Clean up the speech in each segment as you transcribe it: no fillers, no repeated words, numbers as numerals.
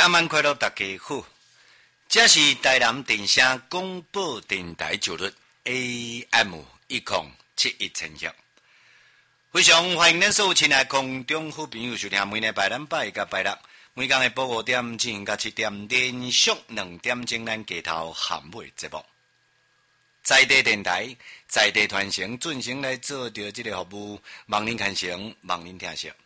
暗晚快乐，大家好。这是台南电声广播电台九日 AM 1071兆。非常欢迎咱所有亲爱的空中好朋友收听每日拜咱拜甲拜六，每天的晡5点至7点，连续2点钟咱街头喊尾节目。在地电台，在地传承，准时来做着这个服务，望您看成，望您听惜。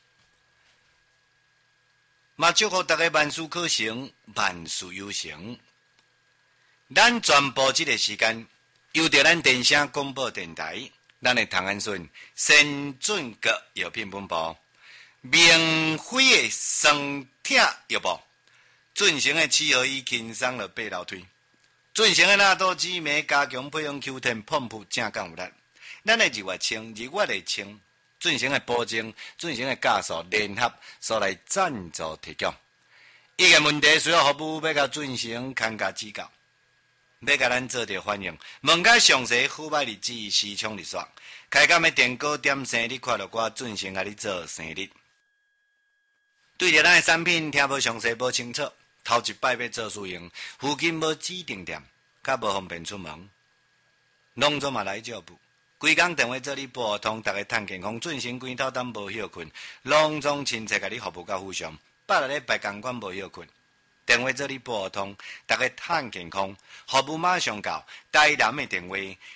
嘛，祝福大家万事可成，万事有成。咱全部这个时间，由着咱电声广播电台，咱的唐安顺先进个药品本部，明辉的酸痛药部，准成的7合1轻松了8楼推，准成的纳多滋镁加强培养 Q10 碰扑正降有力，咱的日月清，日月的清。准成的保证，准成的加速联合所来赞助提供。一个问题需要服务，要甲准成看加指教，要甲咱做着反映。问较详细，好歹日子、时冲日刷，开工的电糕点生日，看到我准成甲你做生日。对着咱的产品听无详细、无清楚，头一摆要做使用，附近无指定店，较无方便出门，拢总嘛来照顾。规工电话做你拨通，大家趁健康，准时规头当无休困，拢总亲切甲你服务到ful上，8个礼拜共款无休困。电话做你拨通，大家趁健康，服务马上到。台南的电话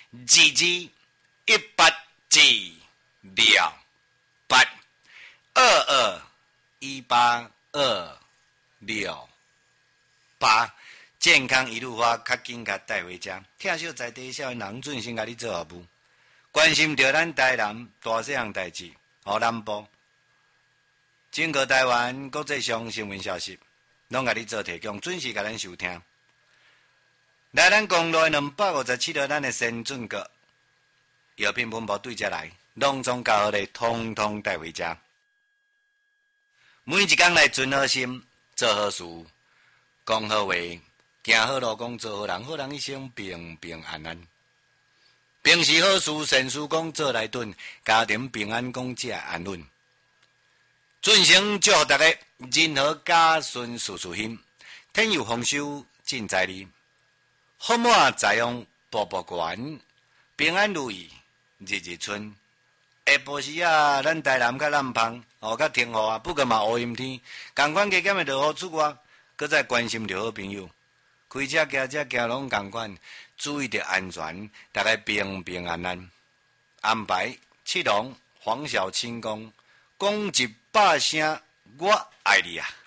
187282218，健康一路花，较紧甲带回家。听小在地小的人准时甲你做服务。关心着咱台南大细项代志，和南部整个台湾国际上新闻消息，拢甲你做提供，准时甲咱收听。来咱公路的257号，咱的先进国药品本部对遮来，拢总交好咧，通通带回家。每一天来存好心，做好事，讲好话，行好路，讲做好人，好人一生平平安安。平时好事善事讲做来顿，家庭平安讲才安稳。准成祝福大家人和家顺事事兴，天有丰收尽在你，福满财旺步步悬，平安如意日日春。下晡时啊，咱台南较南方较天雨啊，不过嘛乌阴天，共款加减的落雨出外，搁再关心着好朋友，开车行车行拢共款。注意着安全，大家平平安安。安排七龙黄小青讲100声，我爱你啊！